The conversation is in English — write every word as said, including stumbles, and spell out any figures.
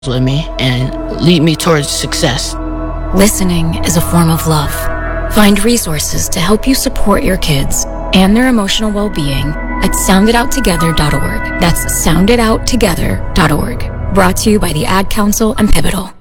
with me and lead me towards success. Listening is a form of love. Find resources to help you support your kids and their emotional well-being at sound it out together dot org. That's sound it out together dot org. Brought to you by the Ad Council and Pivotal.